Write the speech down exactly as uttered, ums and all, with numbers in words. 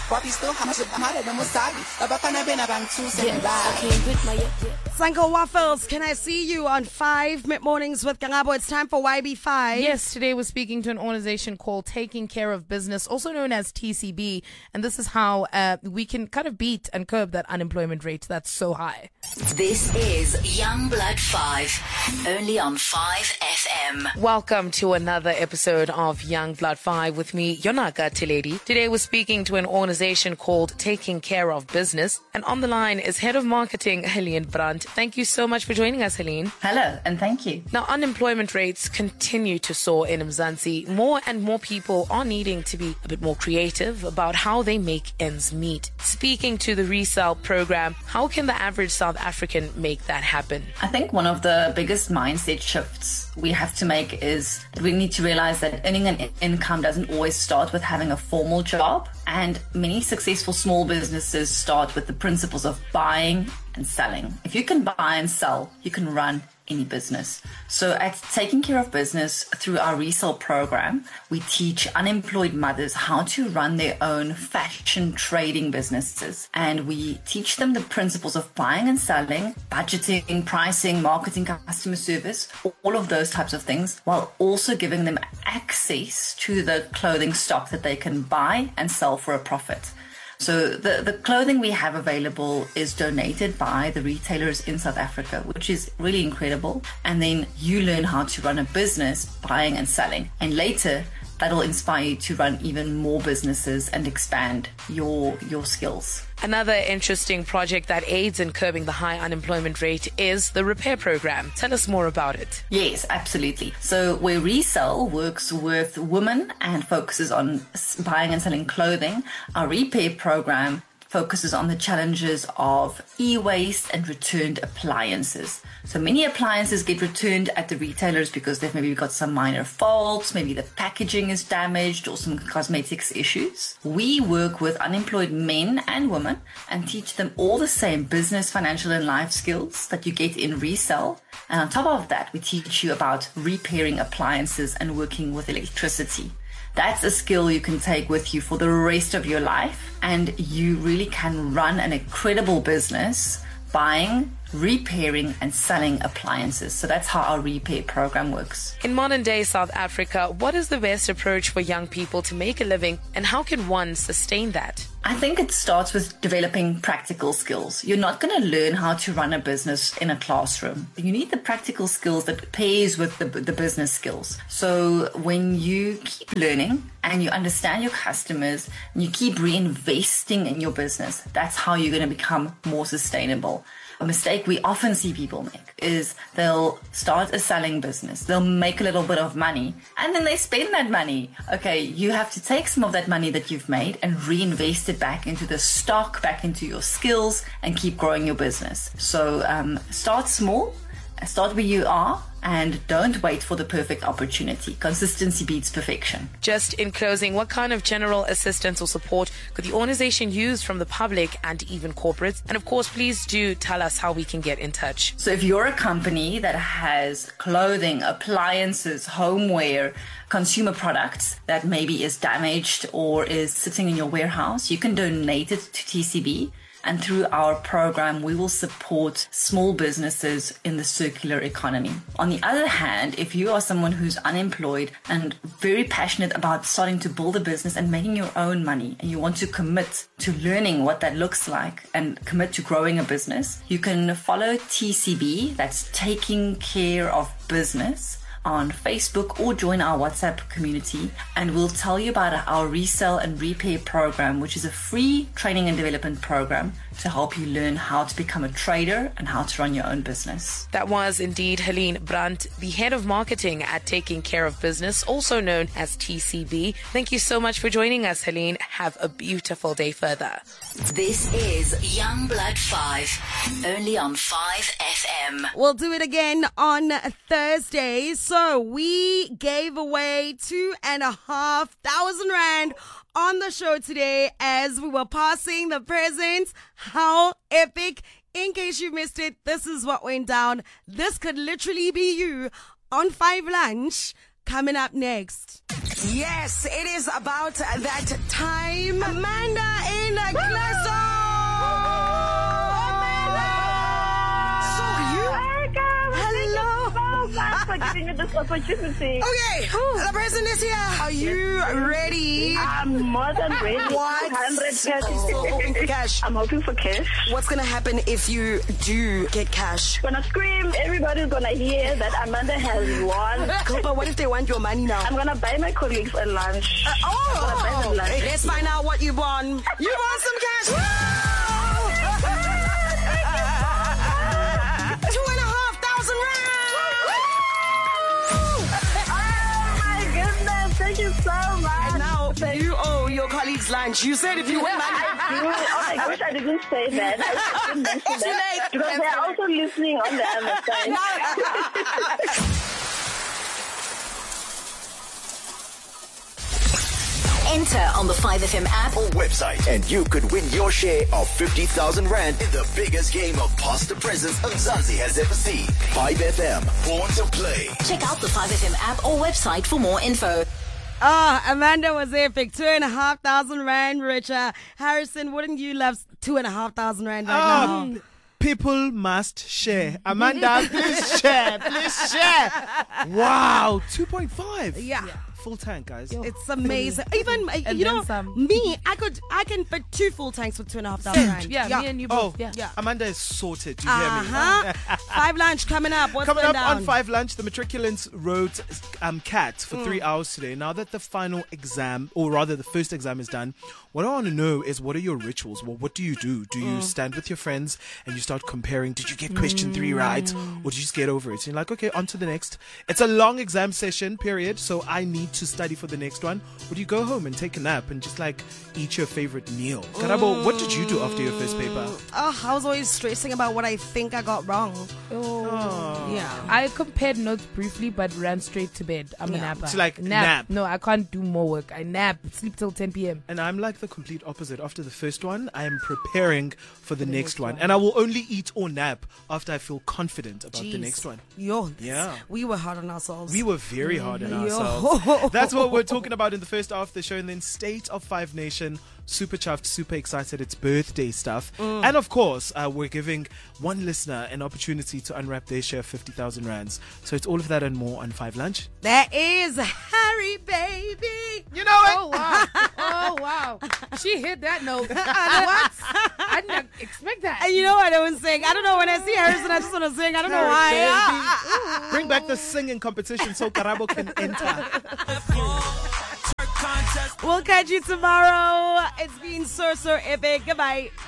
Wapi still hammer, I'm harder than wasabi. Abakana bena bang two seven Sanko Waffles, can I see you on five mid-mornings with Kangabo? It's time for Y B five. Yes, today we're speaking to an organization called Taking Care of Business, also known as T C B. And this is how uh, we can kind of beat and curb that unemployment rate that's so high. This is Young Blood five, only on five F M. Welcome to another episode of Young Blood five with me, Yonaka Tiledi. Today we're speaking to an organization called Taking Care of Business. And on the line is Head of Marketing, Helene Brandt. Thank you so much for joining us, Helene. Hello, and thank you. Now, unemployment rates continue to soar in Mzansi. More and more people are needing to be a bit more creative about how they make ends meet. Speaking to the Resell program, how can the average South African make that happen? I think one of the biggest mindset shifts we have to make is that we need to realize that earning an income doesn't always start with having a formal job. And many successful small businesses start with the principles of buying and selling. If you can buy and sell, you can run any business. So at Taking Care of Business, through our Resell program, we teach unemployed mothers how to run their own fashion trading businesses. And we teach them the principles of buying and selling, budgeting, pricing, marketing, customer service, all of those types of things, while also giving them access to the clothing stock that they can buy and sell for a profit. So the, the clothing we have available is donated by the retailers in South Africa, which is really incredible. And then you learn how to run a business buying and selling. And later, that'll inspire you to run even more businesses and expand your your skills. Another interesting project that aids in curbing the high unemployment rate is the Repair program. Tell us more about it. Yes, absolutely. So where Resell works with women and focuses on buying and selling clothing, our Repair program focuses on the challenges of e-waste and returned appliances. So many appliances get returned at the retailers because they've maybe got some minor faults, maybe the packaging is damaged or some cosmetics issues. We work with unemployed men and women and teach them all the same business, financial and life skills that you get in Resell. And on top of that, we teach you about repairing appliances and working with electricity. That's a skill you can take with you for the rest of your life, and you really can run an incredible business buying, repairing and selling appliances. So that's how our Repair program works. In modern day South Africa, what is the best approach for young people to make a living, and how can one sustain that? I think it starts with developing practical skills. You're not going to learn how to run a business in a classroom. You need the practical skills that pairs with the, the business skills. So when you keep learning and you understand your customers and you keep reinvesting in your business, that's how you're going to become more sustainable. A mistake we often see people make is they'll start a selling business, they'll make a little bit of money, and then they spend that money. Okay, you have to take some of that money that you've made and reinvest it back into the stock, back into your skills, and keep growing your business. So um, start small, start where you are, and don't wait for the perfect opportunity. Consistency beats perfection. Just in closing, what kind of general assistance or support could the organization use from the public and even corporates? And of course, please do tell us how we can get in touch. So if you're a company that has clothing, appliances, homeware, consumer products that maybe is damaged or is sitting in your warehouse, you can donate it to T C B. And through our program, we will support small businesses in the circular economy. On the other hand, if you are someone who's unemployed and very passionate about starting to build a business and making your own money, and you want to commit to learning what that looks like and commit to growing a business, you can follow T C B, that's Taking Care of Business, on Facebook, or join our WhatsApp community, and we'll tell you about our Resell and Repair program, which is a free training and development program to help you learn how to become a trader and how to run your own business. That was indeed Helene Brandt, the head of marketing at Taking Care of Business, also known as T C B. Thank you so much for joining us, Helene. Have a beautiful day further. This is Young Blood five, only on five F M. We'll do it again on Thursday. So we gave away two and a half thousand rand on the show today as we were passing the presents. How epic. In case you missed it, this is what went down. This could literally be you on Five Lunch coming up next. Yes, it is about that time. Amanda is giving me this opportunity. Okay, the president is here. Are you ready? I'm more than ready. What? one hundred So hoping for cash. I'm hoping for cash. What's gonna happen if you do get cash? Gonna scream. Everybody's gonna hear that Amanda has won. Cool, but what if they want your money now? I'm gonna buy my colleagues a lunch. Uh, I'm gonna buy them oh, lunch. let's find out what you won. You won some cash. Two and a half thousand Oh my goodness! Thank you so much. And now you owe your colleagues lunch. You said if you win money. Oh my gosh, I didn't say that. I didn't mention that. Because they're also listening on the other side. Enter on the five F M app or website, and you could win your share of fifty thousand rand in the biggest game of pasta presents Mzansi has ever seen. five F M, born to play. Check out the five F M app or website for more info. Ah, oh, Amanda was epic. Two and a half thousand rand richer. Harrison, wouldn't you love two and a half thousand rand right Oh, now? people must share. Amanda, please share. Please share. Wow, two point five. Yeah. Full tank, guys. It's amazing. Even uh, And you then know, some. me, I could, I can fit two full tanks for two and a half thousand rand. Yeah, me and you Oh, both. Yeah. Yeah. Amanda is sorted. Do you hear me? Uh-huh. Five lunch coming up. What's Coming going up down? on Five Lunch, the matriculants wrote um, CAT for Mm. three hours today. Now that the final exam, or rather the first exam is done, what I want to know is, what are your rituals? Well, what do you do? Do you Mm. stand with your friends and you start comparing, did you get question three right? Mm. Or did you just get over it? And you're like, okay, on to the next. It's a long exam session, period, so I need to study for the next one. Or do you go home and take a nap and just like eat your favorite meal? Karabo, what did you do after your first paper? Oh, I was always stressing about what I think I got wrong. Oh. Yeah. I compared notes briefly, but ran straight to bed. I'm a Yeah. napper. It's like nap. No, I can't do more work. I nap, sleep till ten p.m. And I'm like the complete opposite. After the first one, I am preparing for the, next, one. And I will only eat or nap after I feel confident about the Jeez. next one. Yo, Yeah. we were hard on ourselves. We were very hard on Yo. ourselves. That's what we're talking about in the first half of the show. And then State of Five Nation, super chuffed, super excited. It's birthday stuff. Mm. And of course, uh, we're giving one listener an opportunity to unwrap their share of fifty thousand rands. So it's all of that and more on Five Lunch. That is Harry, baby. You know it. Oh wow! Oh wow! She hit that note. What? I didn't expect that. And you know I don't sing. I don't know, when I see Harrison, I just want to sing. I don't know why. Bring back the singing competition so Karabo can enter. We'll catch you tomorrow. It's been so, so epic. Goodbye.